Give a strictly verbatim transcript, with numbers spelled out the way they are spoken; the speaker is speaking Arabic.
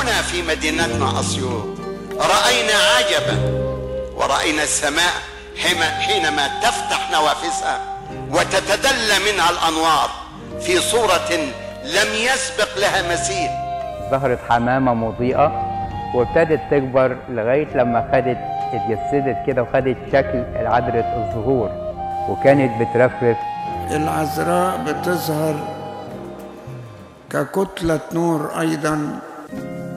هنا في مدينتنا أسيوط رأينا عجبا، ورأينا السماء حينما تفتح نوافذها وتتدلى منها الأنوار في صورة لم يسبق لها مثيل. ظهرت حمامة مضيئة وابتدت تكبر لغاية لما خدت اتجسدت كده وخدت شكل العذراء الزهور وكانت بترفرف. العذراء بتظهر ككتلة نور أيضا